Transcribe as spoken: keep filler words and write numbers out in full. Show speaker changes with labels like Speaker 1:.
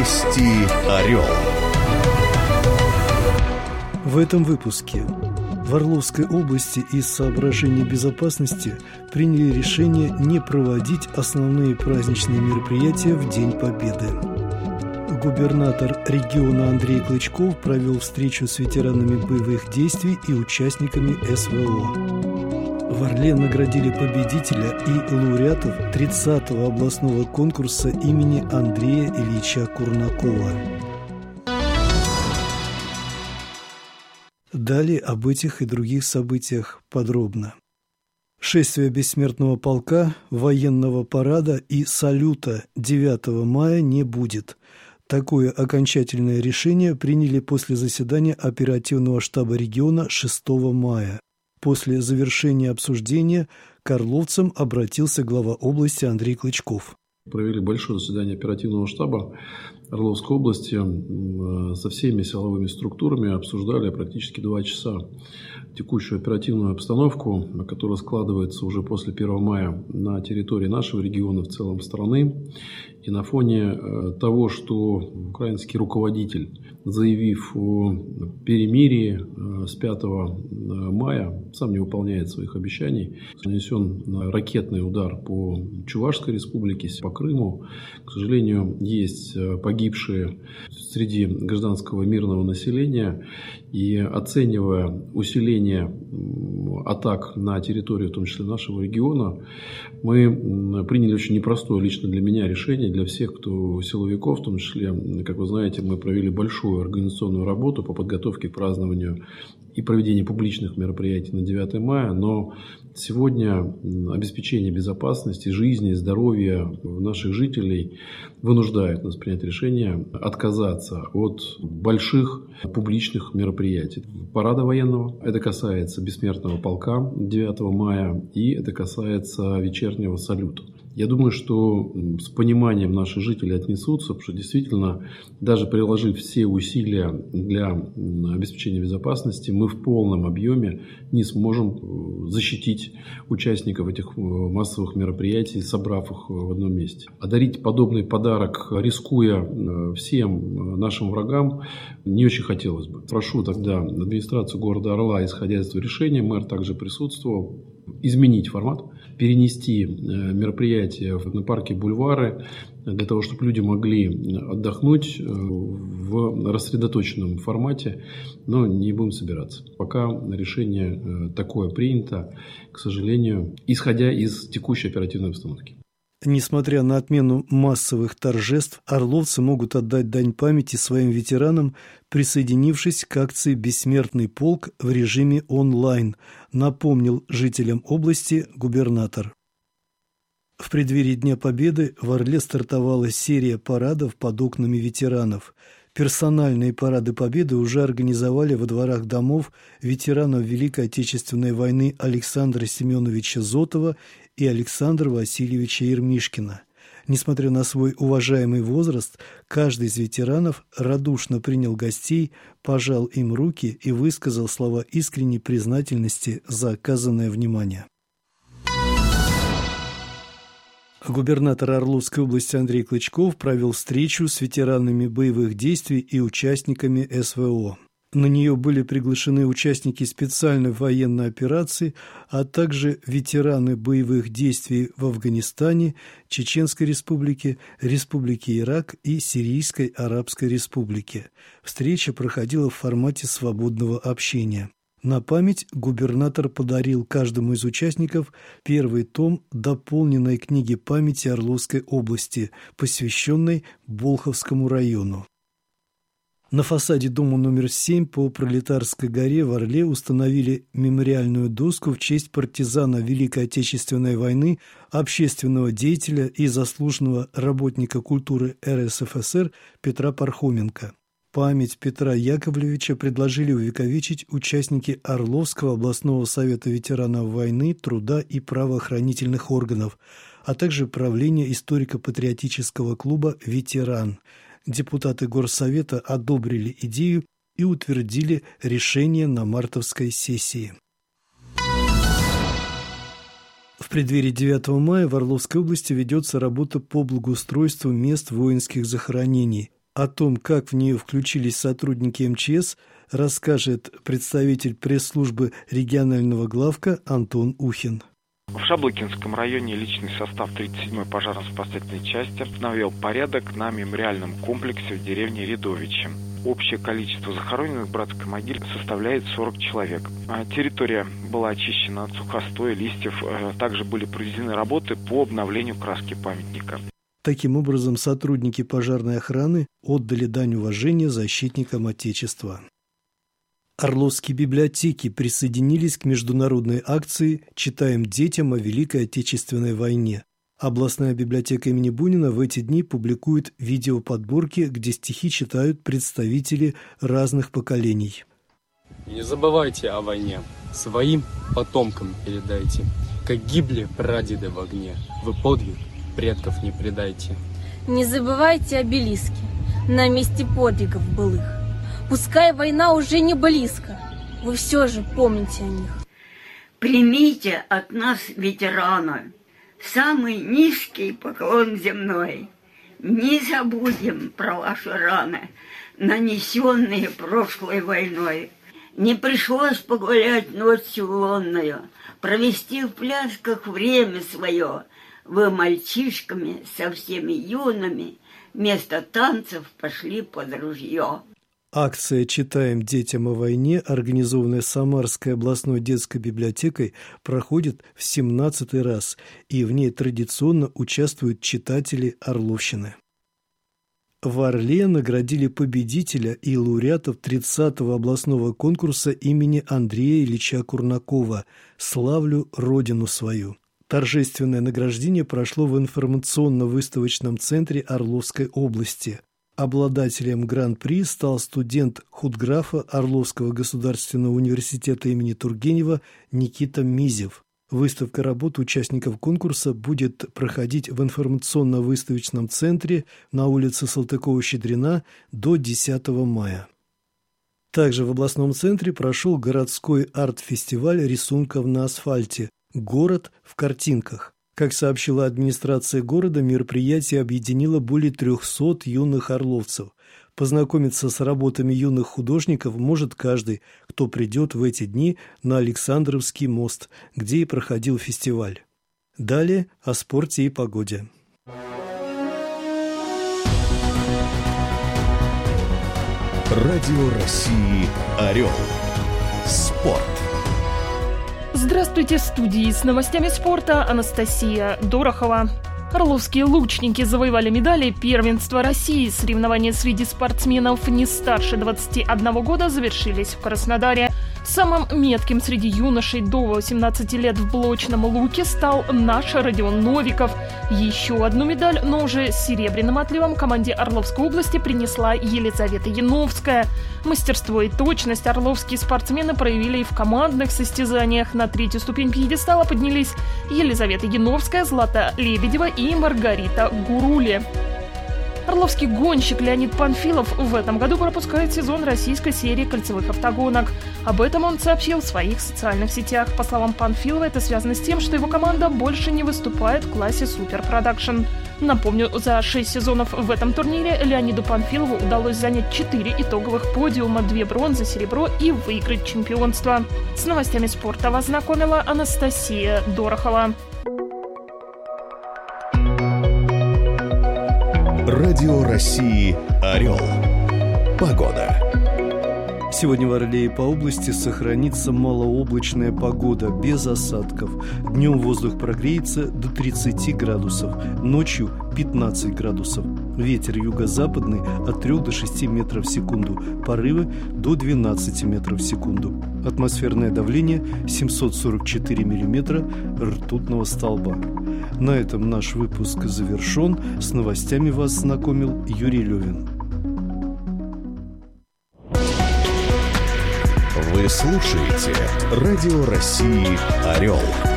Speaker 1: Вести Орел.
Speaker 2: В этом выпуске. В Орловской области из соображений безопасности приняли решение не проводить основные праздничные мероприятия в День Победы. Губернатор региона Андрей Клычков провел встречу с ветеранами боевых действий и участниками эс вэ о. В Орле наградили победителя и лауреатов тридцатого областного конкурса имени Андрея Ильича Курнакова. Далее об этих и других событиях подробно. Шествия бессмертного полка, военного парада и салюта девятого мая не будет. Такое окончательное решение приняли после заседания оперативного штаба региона шестого мая. После завершения обсуждения к орловцам обратился глава области Андрей Клычков.
Speaker 3: Провели большое заседание оперативного штаба Орловской области со всеми силовыми структурами, обсуждали практически два часа текущую оперативную обстановку, которая складывается уже после первого мая на территории нашего региона, в целом страны. И на фоне того, что украинский руководитель, заявив о перемирии с пятого мая, сам не выполняет своих обещаний, нанесен ракетный удар по Чувашской республике, по Крыму. К сожалению, есть погибшие среди гражданского мирного населения. И оценивая усиление атак на территорию, в том числе нашего региона, мы приняли очень непростое лично для меня решение, для всех, кто силовиков, в том числе, как вы знаете, мы провели большую организационную работу по подготовке к празднованию и проведению публичных мероприятий на девятое мая, но сегодня обеспечение безопасности, жизни, здоровья наших жителей вынуждает нас принять решение отказаться от больших публичных мероприятий. Парада военного, это касается бессмертного полка девятого мая, и это касается вечернего салюта. Я думаю, что с пониманием наши жители отнесутся, потому что действительно, даже приложив все усилия для обеспечения безопасности, мы в полном объеме не сможем защитить участников этих массовых мероприятий, собрав их в одном месте. А дарить подобный подарок, рискуя всем нашим врагам, не очень хотелось бы. Прошу тогда администрацию города Орла, исходя из этого решения, мэр также присутствовал, изменить формат, перенести мероприятие на парке Бульвары, для того, чтобы люди могли отдохнуть в рассредоточенном формате, но не будем собираться. Пока решение такое принято, к сожалению, исходя из текущей оперативной обстановки.
Speaker 2: Несмотря на отмену массовых торжеств, орловцы могут отдать дань памяти своим ветеранам, присоединившись к акции «Бессмертный полк» в режиме онлайн, напомнил жителям области губернатор. В преддверии Дня Победы в Орле стартовала серия парадов под окнами ветеранов. Персональные парады Победы уже организовали во дворах домов ветеранов Великой Отечественной войны Александра Семеновича Зотова и Александра Васильевича Ермишкина. Несмотря на свой уважаемый возраст, каждый из ветеранов радушно принял гостей, пожал им руки и высказал слова искренней признательности за оказанное внимание. Губернатор Орловской области Андрей Клычков провел встречу с ветеранами боевых действий и участниками эс вэ о. На нее были приглашены участники специальной военной операции, а также ветераны боевых действий в Афганистане, Чеченской Республике, Республике Ирак и Сирийской Арабской Республике. Встреча проходила в формате свободного общения. На память губернатор подарил каждому из участников первый том дополненной книги памяти Орловской области, посвященной Болховскому району. На фасаде дома номер семь по Пролетарской горе в Орле установили мемориальную доску в честь партизана Великой Отечественной войны, общественного деятеля и заслуженного работника культуры эр эс эф эс эр Петра Пархоменко. Память Петра Яковлевича предложили увековечить участники Орловского областного совета ветеранов войны, труда и правоохранительных органов, а также правление историко-патриотического клуба «Ветеран». Депутаты Горсовета одобрили идею и утвердили решение на мартовской сессии. В преддверии девятого мая в Орловской области ведется работа по благоустройству мест воинских захоронений. О том, как в нее включились сотрудники эм че эс, расскажет представитель пресс-службы регионального главка Антон Ухин.
Speaker 1: В Шаблыкинском районе личный состав тридцать седьмой пожарно-спасательной части навел порядок на мемориальном комплексе в деревне Рядовичи. Общее количество захороненных в братской могиле составляет сорок человек. Территория была очищена от сухостоя, листьев. Также были проведены работы по обновлению краски памятника.
Speaker 2: Таким образом, сотрудники пожарной охраны отдали дань уважения защитникам Отечества. Орловские библиотеки присоединились к международной акции «Читаем детям о Великой Отечественной войне». Областная библиотека имени Бунина в эти дни публикует видеоподборки, где стихи читают представители разных поколений.
Speaker 4: Не забывайте о войне, своим потомкам передайте, как гибли прадеды в огне, вы подвиг предков не предайте.
Speaker 5: Не забывайте обелиски на месте подвигов былых. Пускай война уже не близко, вы все же помните о них.
Speaker 6: Примите от нас, ветеранов, самый низкий поклон земной. Не забудем про ваши раны, нанесенные прошлой войной. Не пришлось погулять ночью лунную, провести в плясках время свое. Вы мальчишками совсем юными вместо танцев пошли под ружье.
Speaker 2: Акция «Читаем детям о войне», организованная Самарской областной детской библиотекой, проходит в семнадцатый раз, и в ней традиционно участвуют читатели Орловщины. В Орле наградили победителя и лауреатов тридцатого областного конкурса имени Андрея Ильича Курнакова «Славлю Родину свою». Торжественное награждение прошло в информационно-выставочном центре Орловской области. Обладателем гран-при стал студент худграфа Орловского государственного университета имени Тургенева Никита Мизев. Выставка работ участников конкурса будет проходить в информационно-выставочном центре на улице Салтыкова-Щедрина до десятого мая. Также в областном центре прошел городской арт-фестиваль рисунков на асфальте «Город в картинках». Как сообщила администрация города, мероприятие объединило более трехсот юных орловцев. Познакомиться с работами юных художников может каждый, кто придет в эти дни на Александровский мост, где и проходил фестиваль. Далее о спорте и погоде.
Speaker 7: Радио России «Орел». Спорт.
Speaker 8: Здравствуйте, в студии с новостями спорта Анастасия Дорохова. Орловские лучники завоевали медали первенства России. Соревнования среди спортсменов не старше двадцати одного года завершились в Краснодаре. Самым метким среди юношей до восемнадцати лет в блочном луке стал наш Родион Новиков. Еще одну медаль, но уже с серебряным отливом, команде Орловской области принесла Елизавета Яновская. Мастерство и точность орловские спортсмены проявили и в командных состязаниях. На третью ступень пьедестала поднялись Елизавета Яновская, Злата Лебедева и Маргарита Гурули. Орловский гонщик Леонид Панфилов в этом году пропускает сезон российской серии кольцевых автогонок. Об этом он сообщил в своих социальных сетях. По словам Панфилова, это связано с тем, что его команда больше не выступает в классе Супер Продакшн. Напомню, за шесть сезонов в этом турнире Леониду Панфилову удалось занять четыре итоговых подиума, две бронзы, серебро и выиграть чемпионство. С новостями спорта вас знакомила Анастасия Дорохова.
Speaker 7: Радио России «Орел». Погода.
Speaker 2: Сегодня в Орле и по области сохранится малооблачная погода, без осадков. Днем воздух прогреется до тридцати градусов, ночью пятнадцать градусов. Ветер юго-западный от трёх до шести метров в секунду, порывы до двенадцати метров в секунду. Атмосферное давление семьсот сорок четыре миллиметра ртутного столба. На этом наш выпуск завершен. С новостями вас знакомил Юрий Левин.
Speaker 7: Вы слушаете Радио России «Орел».